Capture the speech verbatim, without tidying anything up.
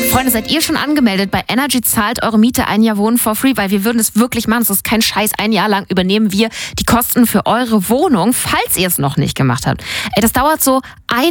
Freunde, seid ihr schon angemeldet? Bei Energy zahlt eure Miete ein Jahr Wohnen for free, weil wir würden es wirklich machen. Das ist kein Scheiß. Ein Jahr lang übernehmen wir die Kosten für eure Wohnung, falls ihr es noch nicht gemacht habt. Ey, das dauert so ein